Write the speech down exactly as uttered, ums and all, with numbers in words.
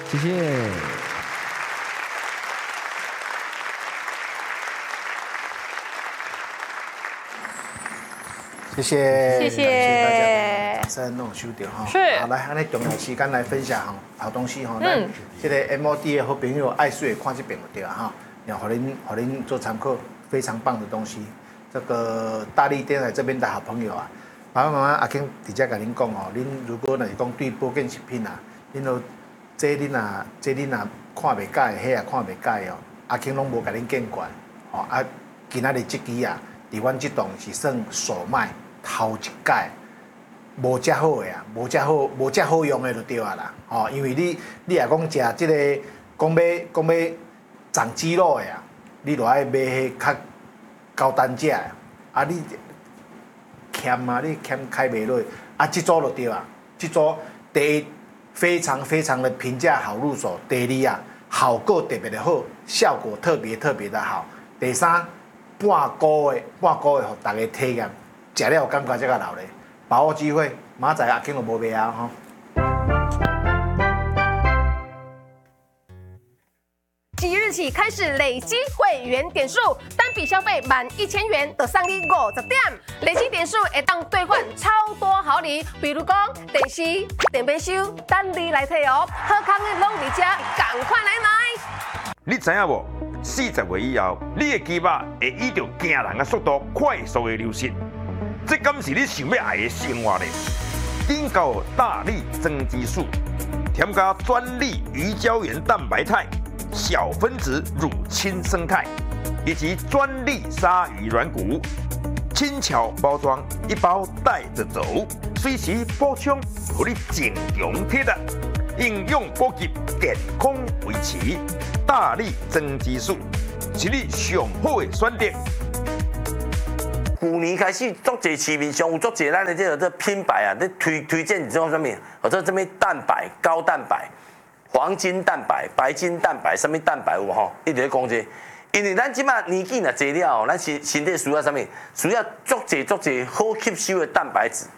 谢谢。 谢谢， 谢谢感谢大家掌声弄收到哈。 是好，来，安尼重要时间来分享好东西哈。 嗯， 这个 M O D 的好朋友爱水看这边就对哈，然后您和您做参考，非常棒的东西。这个大力电台这边的好朋友啊，爸爸妈妈阿庆直接跟您讲哦，您如果若是讲对保健食品啊，您都这您啊，这您啊看袂解，迄啊看袂解哦，阿庆拢无甲您见惯哦啊，今仔日这支啊，伫阮这栋是算首卖。头一届无遮好的啊，无遮好，无遮好用的就对啊啦。吼，因为你你若讲食即个讲要讲要长肌肉的啊，你就爱买迄较高单价的，啊你欠啊，你欠开袂落，啊即组就对啊，即组第一非常非常的平价好入手，第二啊效果特别的好，效果特别特别的好，第三半个月半个月互大家体验。食了有感觉才甲留咧，把握机会，明仔载阿庆就无卖啊吼。 即日起开始累积会员点数，单笔消费满一千元就送你五十点，累积点数会当兑换超多好礼，比如讲电视、电冰箱，等你来摕哦。好康的拢伫遮，赶快来买！ 你知影无？四十岁以后，你的肌肉会依照惊人的速度快速的流失。这敢是你想要爱的生活呢？紧到大力增肌素，添加专利鱼胶原蛋白肽、小分子乳清生态以及专利鲨鱼软骨，轻巧包装，一包带着走，随时补充，让你健强体力。应用补给，健康维持。大力增肌素是你上好的选择。 去年开始，足侪市面上有足侪咱的这个这品牌啊，咧推推荐这种什么，或者什么蛋白、高蛋白、黄金蛋白、白金蛋白，什么蛋白有吼，一直咧讲这。因为咱即马年纪若侪了，咱身身体需要什么？需要足侪足侪好吸收的蛋白质。